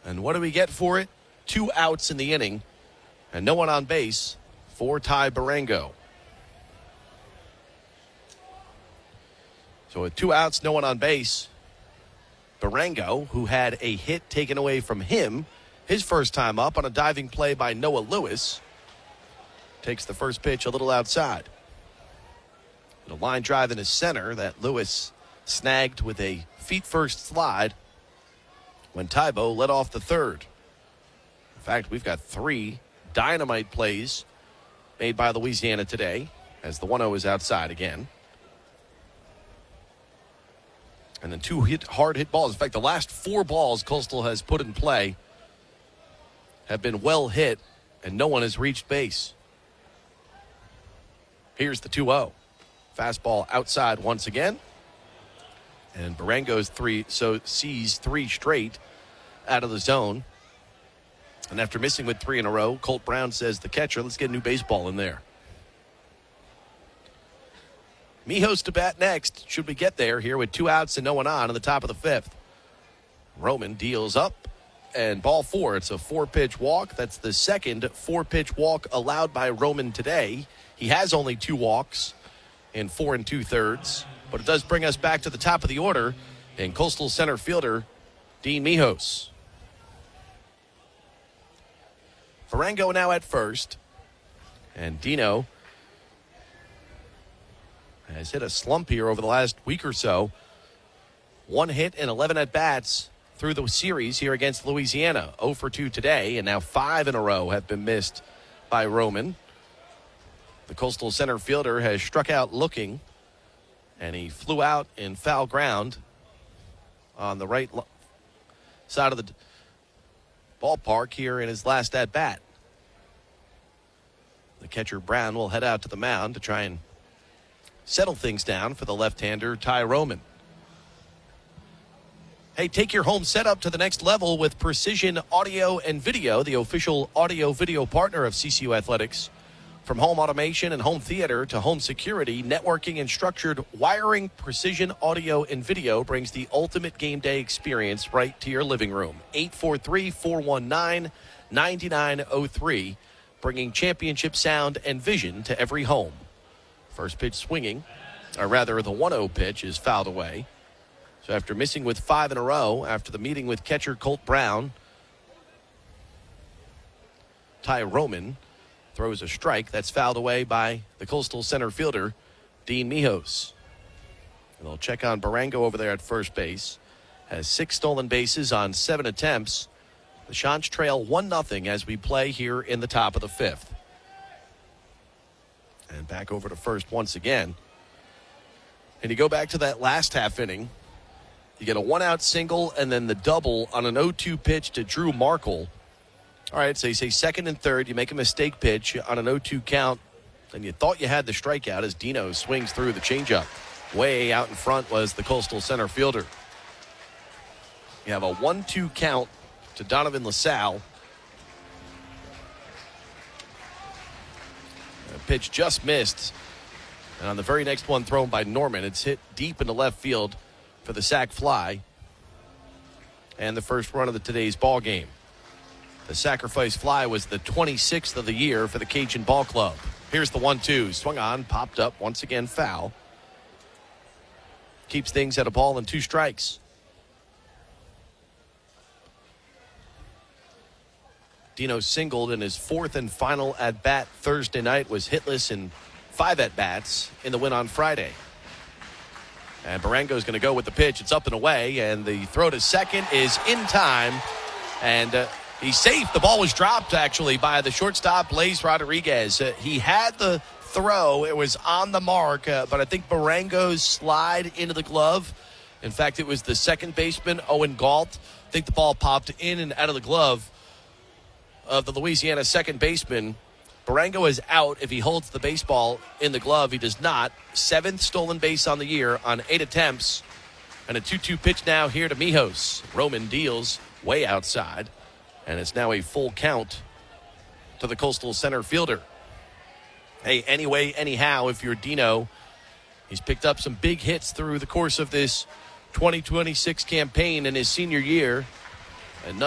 And what do we get for it? 2 outs in the inning and no one on base for Ty Barango. So with 2 outs, no one on base, Barango, who had a hit taken away from him, his first time up on a diving play by Noah Lewis, takes the first pitch a little outside. A line drive in his center that Lewis snagged with a feet-first slide when Tybo led off the third. In fact, we've got 3 dynamite plays made by Louisiana today as the 1-0 is outside again. And then 2 hard hit balls. In fact, the last 4 balls Coastal has put in play have been well hit, and no one has reached base. Here's the 2-0. Fastball outside once again. And Barango's sees 3 straight out of the zone. And after missing with 3 in a row, Colt Brown says, the catcher, let's get a new baseball in there. Mijos to bat next, should we get there here with 2 outs and no one on in the top of the 5th. Roman deals up and ball 4. It's a 4-pitch walk. That's the second 4-pitch walk allowed by Roman today. He has only 2 walks in 4 2/3, but it does bring us back to the top of the order and Coastal center fielder Dean Mijos. Barango now at first, and Dino has hit a slump here over the last week or so. 1 hit and 11 at-bats through the series here against Louisiana. 0 for 2 today, and now 5 in a row have been missed by Roman. The Coastal center fielder has struck out looking, and he flew out in foul ground on the right side of the ballpark here in his last at-bat. The catcher Brown will head out to the mound to try and settle things down for the left-hander Ty Roman. Hey, take your home setup to the next level with Precision Audio and Video, the official audio-video partner of CCU Athletics. From home automation and home theater to home security, networking, and structured wiring, Precision Audio and Video brings the ultimate game day experience right to your living room. 843-419-9903, bringing championship sound and vision to every home. First pitch swinging, or rather the 1-0 pitch is fouled away. So after missing with 5 in a row, after the meeting with catcher Colt Brown, Ty Roman throws a strike that's fouled away by the Coastal center fielder, Dean Mijos. And they'll check on Barango over there at first base. Has 6 stolen bases on 7 attempts. The Chants trail 1-0 as we play here in the top of the 5th. And back over to first once again. And you go back to that last half inning. You get a 1-out single and then the double on an 0-2 pitch to Drew Markle. All right, so you say second and third. You make a mistake pitch on an 0-2 count. And you thought you had the strikeout as Dino swings through the changeup. Way out in front was the Coastal center fielder. You have a 1-2 count to Donovan LaSalle. The pitch just missed. And on the very next one thrown by Norman, it's hit deep into left field for the sac fly. And the first run of today's ball game. The sacrifice fly was the 26th of the year for the Cajun Ball Club. Here's the 1-2. Swung on, popped up, once again foul. Keeps things at a ball and 2 strikes. Dino singled in his 4th and final at-bat Thursday night, was hitless in 5 at-bats in the win on Friday. And Barango's going to go with the pitch. It's up and away, and the throw to second is in time. And he's safe. The ball was dropped, actually, by the shortstop, Blaze Rodriguez. He had the throw. It was on the mark, but I think Barango's slide into the glove. In fact, it was the second baseman, Owen Galt. I think the ball popped in and out of the glove of the Louisiana second baseman. Barango is out if he holds the baseball in the glove. He does not. 7th stolen base on the year on 8 attempts. And a 2-2 pitch now here to Mijos. Roman deals way outside. And it's now a full count to the Coastal center fielder. Hey, anyway, anyhow, if you're Dino, he's picked up some big hits through the course of this 2026 campaign in his senior year.